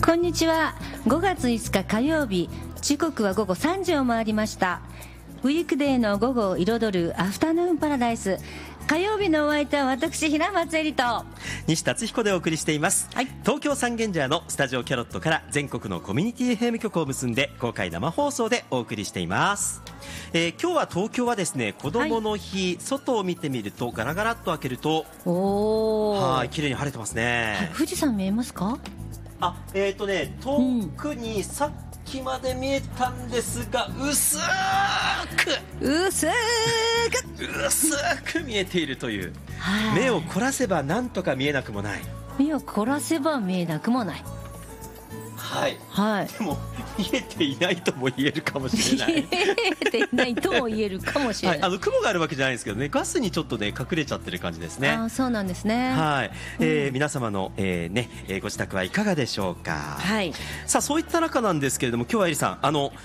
こんにちは。5月5日火曜日、時刻は午後3時を回りました。ウィークデーの午後を彩るアフタヌーンパラダイス。火曜日のお相手は私、平松絵里と西達彦でお送りしています、はい、東京三軒茶屋のスタジオキャロットから全国のコミュニティ FM 局を結んで公開生放送でお送りしています。今日は東京はですね、子どもの日、はい、外を見てみるとガラガラっと開けると綺麗に晴れてますね、 はい、富士山見えますか？ 遠くにさっきまで見えたんですが、薄く見えているという、目を凝らせばなんとか見えなくもない。 目を凝らせば見えなくもない。 はい、 はい、 でも見えていないとも言えるかもしれない見えていないとも言えるかもしれない、 はい、雲があるわけじゃないんですけどね、ガスにちょっとね隠れちゃってる感じですね。 あ、そうなんですね。 はい、皆様の、ご自宅はいかがでしょうか。 はい、 さあそういった中なんですけれども、今日はエリさん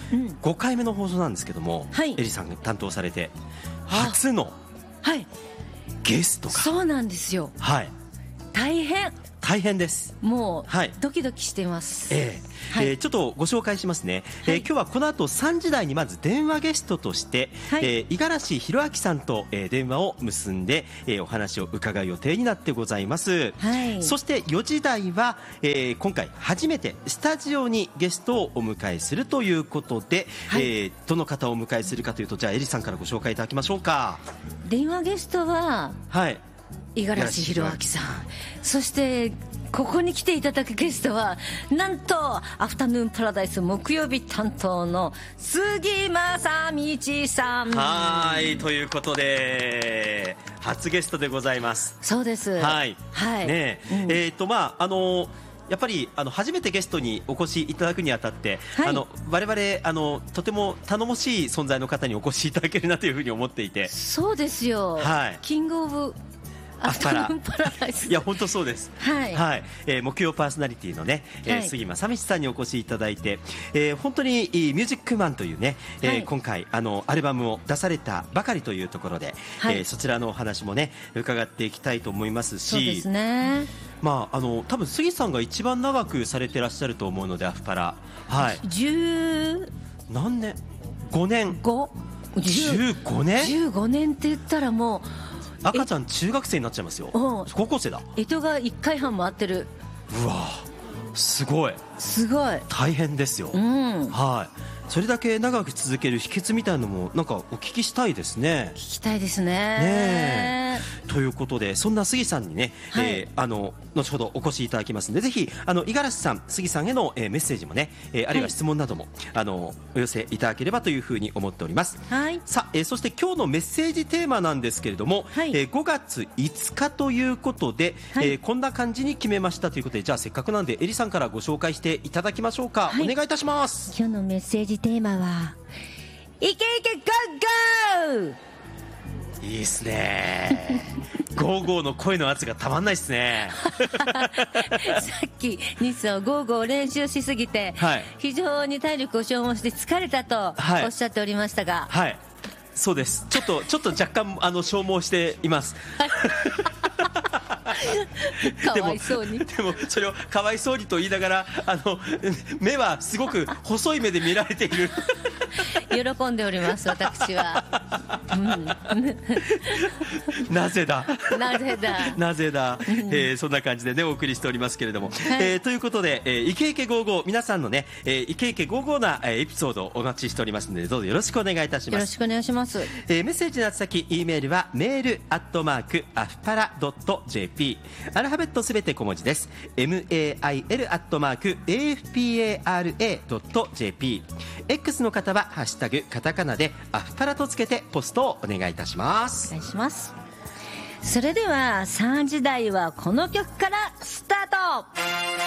5回目の放送なんですけども、はい、エリさんが担当されて初のゲストが、 そうなんですよ、はい、大変です。もう、はい、ドキドキしています。 はい、ちょっとご紹介しますね、はい、今日はこの後3時台にまず電話ゲストとして、はい、五十嵐弘明さんと、電話を結んで、お話を伺う予定になってございます、はい、そして4時台は、今回初めてスタジオにゲストをお迎えするということで、はい、どの方をお迎えするかというと、じゃあエリさんからご紹介いただきましょうか。 電話ゲストは、はい、五十嵐弘明さん、そしてここに来ていただくゲストはなんとアフタヌーンパラダイス木曜日担当の杉正道さん。 はい、ということで初ゲストでございます。 そうです。はい、はいね、 やっぱり初めてゲストにお越しいただくにあたって、はい、我々とても頼もしい存在の方にお越しいただけるなというふうに思っていて。 そうですよ、はい、キングオブアフタヌーンパラダイス。 いや本当そうです。はい、はい、木曜パーソナリティのね、杉正道さんにお越しいただいて、本当にミュージックマンというね、今回アルバムを出されたばかりというところで、そちらのお話もね伺っていきたいと思いますし。 そうですね。 まあ多分杉さんが一番長くされてらっしゃると思うので、アフパラ、はい、何年？5年。15年 ？15年って言ったらもう赤ちゃん中学生になっちゃいますよ。高校生だ。 干支が1回半回ってる。 うわすごい大変ですよ、はい、それだけ長く続ける秘訣みたいなのもなんかお聞きしたいですね。 聞きたいですね。 ということで、そんな杉さんにね、後ほどお越しいただきますので、ぜひ五十嵐さん、杉さんへの、メッセージもね、あるいは質問なども、お寄せいただければというふうに思っております。はい、さあ、そして今日のメッセージテーマなんですけれども、5月5日ということで、こんな感じに決めましたということで、じゃあせっかくなんでエリさんからご紹介していただきましょうか。お願いいたします。 今日のメッセージテーマはイケイケゴーゴー。 いいっすねゴーゴーの声の圧がたまんないっすねさっき西さんゴーゴー練習しすぎて、非常に体力を消耗して疲れたとおっしゃっておりましたが、 はい、そうです。ちょっと若干消耗していますかわいそうに。 でもそれをかわいそうにと言いながら目はすごく細い目で見られている喜んでおります私は、 なぜだそんな感じでねお送りしておりますけれども、ということで、イケイケゴーゴー、皆さんのね、イケイケゴーゴーなエピソードをお待ちしておりますので、どうぞよろしくお願いいたします。 よろしくお願いします。 メッセージの先 E メールはメール@afpara.jp、 アルファベットすべて小文字です。 mail@afpara.jp、 X の方はハッシュタグカタカナでアフパラとつけてポストをお願いいたします。 お願いします。それでは3時台はこの曲からスタート。